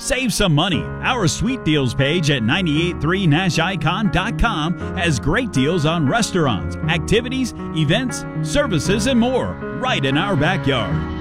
Save some money. Our Sweet Deals page at 983nashicon.com has great deals on restaurants, activities, events, services, and more right in our backyard.